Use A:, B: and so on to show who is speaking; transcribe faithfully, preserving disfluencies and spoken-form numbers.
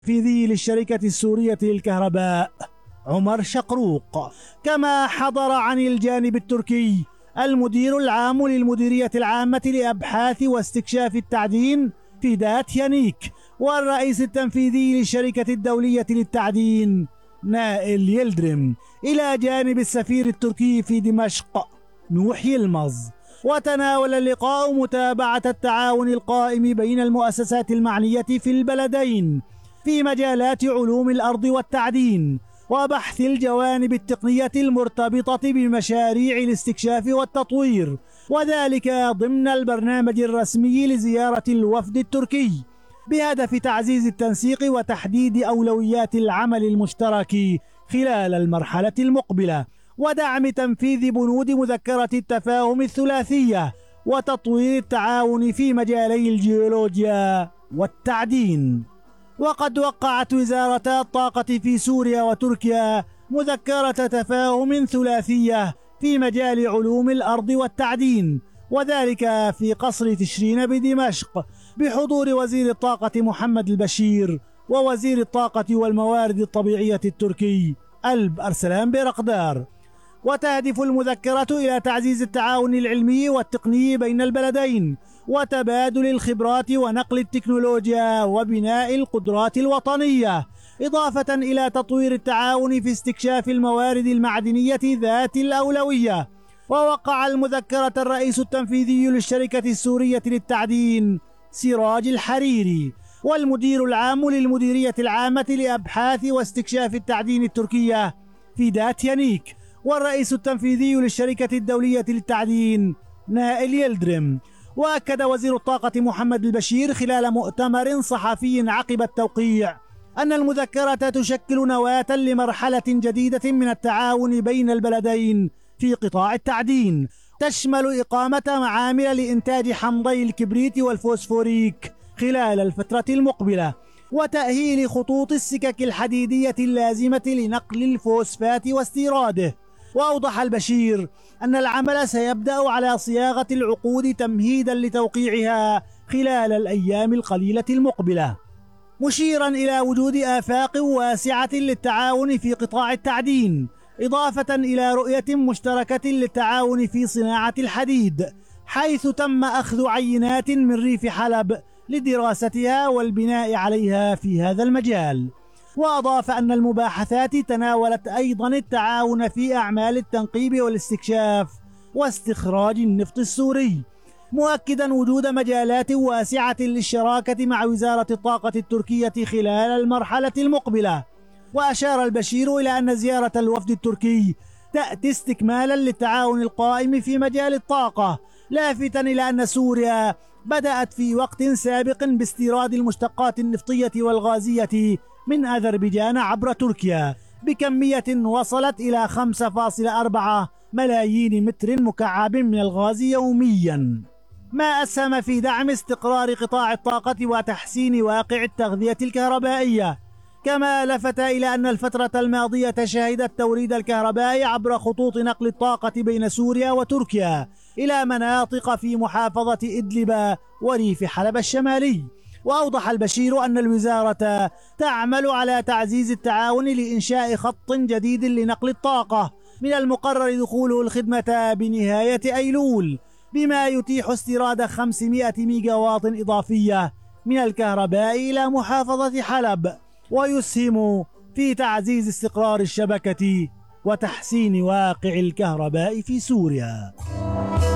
A: التنفيذي للشركة السورية للكهرباء عمر شقروق. كما حضر عن الجانب التركي المدير العام للمديرية العامة لأبحاث واستكشاف التعدين فيدات يانيك، والرئيس التنفيذي للشركة الدولية للتعدين نائل يلدرم، إلى جانب السفير التركي في دمشق نوح يلمز. وتناول اللقاء متابعة التعاون القائم بين المؤسسات المعنية في البلدين في مجالات علوم الأرض والتعدين، وبحث الجوانب التقنية المرتبطة بمشاريع الاستكشاف والتطوير، وذلك ضمن البرنامج الرسمي لزيارة الوفد التركي بهدف تعزيز التنسيق وتحديد أولويات العمل المشترك خلال المرحلة المقبلة، ودعم تنفيذ بنود مذكرة التفاهم الثلاثية وتطوير التعاون في مجالي الجيولوجيا والتعدين. وقد وقعت وزارتا الطاقة في سوريا وتركيا مذكرة تفاهم ثلاثية في مجال علوم الأرض والتعدين، وذلك في قصر تشرين بدمشق بحضور وزير الطاقة محمد البشير ووزير الطاقة والموارد الطبيعية التركي ألب أرسلان بيرقدار. وتهدف المذكرة إلى تعزيز التعاون العلمي والتقني بين البلدين وتبادل الخبرات ونقل التكنولوجيا وبناء القدرات الوطنية، إضافة إلى تطوير التعاون في استكشاف الموارد المعدنية ذات الأولوية. ووقع المذكرة الرئيس التنفيذي للشركة السورية للتعدين سراج الحريري، والمدير العام للمديرية العامة لأبحاث واستكشاف التعدين التركية فيدات يانيك، والرئيس التنفيذي للشركة الدولية للتعدين نائل يلدرم. وأكد وزير الطاقة محمد البشير خلال مؤتمر صحفي عقب التوقيع أن المذكرة تشكل نواة لمرحلة جديدة من التعاون بين البلدين في قطاع التعدين، تشمل إقامة معامل لإنتاج حمضي الكبريت والفوسفوريك خلال الفترة المقبلة، وتأهيل خطوط السكك الحديدية اللازمة لنقل الفوسفات واستيراده. وأوضح البشير أن العمل سيبدأ على صياغة العقود تمهيدا لتوقيعها خلال الأيام القليلة المقبلة، مشيرا إلى وجود آفاق واسعة للتعاون في قطاع التعدين، إضافة إلى رؤية مشتركة للتعاون في صناعة الحديد، حيث تم أخذ عينات من ريف حلب لدراستها والبناء عليها في هذا المجال. وأضاف أن المباحثات تناولت أيضا التعاون في أعمال التنقيب والاستكشاف واستخراج النفط السوري، مؤكدا وجود مجالات واسعة للشراكة مع وزارة الطاقة التركية خلال المرحلة المقبلة. وأشار البشير إلى أن زيارة الوفد التركي تأتي استكمالا للتعاون القائم في مجال الطاقة، لافتا إلى أن سوريا بدأت في وقت سابق باستيراد المشتقات النفطية والغازية من أذربيجان عبر تركيا بكمية وصلت إلى خمسة فاصلة أربعة ملايين متر مكعب من الغاز يوميا، ما أسهم في دعم استقرار قطاع الطاقة وتحسين واقع التغذية الكهربائية. كما لفت إلى أن الفترة الماضية شهدت توريد الكهرباء عبر خطوط نقل الطاقة بين سوريا وتركيا إلى مناطق في محافظة إدلب وريف حلب الشمالي. وأوضح البشير أن الوزارة تعمل على تعزيز التعاون لإنشاء خط جديد لنقل الطاقة من المقرر دخوله الخدمة بنهاية أيلول، بما يتيح استيراد خمسمائة ميجاوات إضافية من الكهرباء إلى محافظة حلب، ويسهم في تعزيز استقرار الشبكة وتحسين واقع الكهرباء في سوريا.